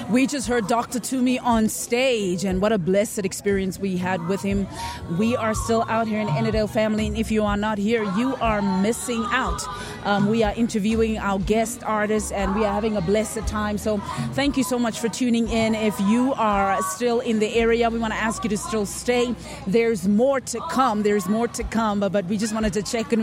We just heard Dr. Toomey on stage, and what a blessed experience we had with him. We are still out here in Innerdale, family, and if you are not here, you are missing out. We are interviewing our guest artists, and we are having a blessed time. So thank you so much for tuning in. If you are still in the area, we want to ask you to still stay. There's more to come. But we just wanted to check in